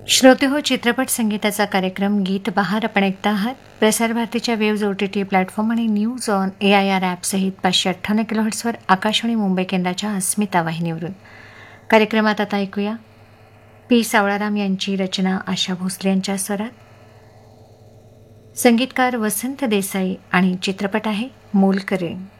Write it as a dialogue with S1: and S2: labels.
S1: श्रोते हो, चित्रपट संगीताचा कार्यक्रम गीत बहार आपण ऐकता आहात. प्रसार भारतीच्या वेव्ज OTT प्लॅटफॉर्म आणि news on AIR ॲपसहित 558 किलोहर्ट्झवर Akashvani Mumbai केंद्राच्या अस्मिता वाहिनीवरून. कार्यक्रमात आता ऐकूया पी सावळाराम यांची रचना आशा भोसले यांच्या स्वरात. संगीतकार वसंत देसाई आणि चित्रपट आहे मोलकरीण.